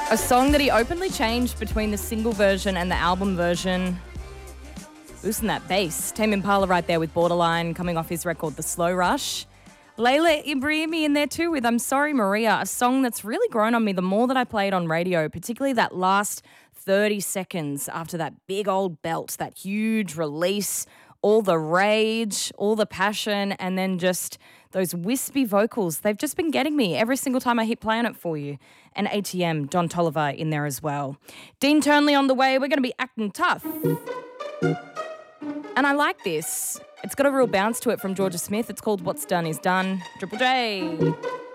A song that he openly changed between the single version and the album version. Boosting that bass. Tame Impala right there with Borderline, coming off his record The Slow Rush. Layla Ibrahimi in there too with I'm Sorry Maria, a song that's really grown on me the more that I play it on radio, particularly that last 30 seconds after that big old belt, that huge release, all the rage, all the passion, and then just those wispy vocals. They've just been getting me every single time I hit play on it for you. And ATM, Don Toliver in there as well. Dean Turnley on the way. We're going to be acting tough. And I like this. It's got a real bounce to it from Georgia Smith. It's called What's Done Is Done. Triple J.